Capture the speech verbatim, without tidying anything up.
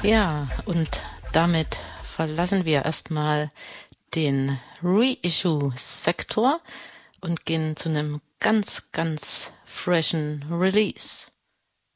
Ja, und damit verlassen wir erstmal den Reissue-Sektor und gehen zu einem ganz, ganz freshen Release.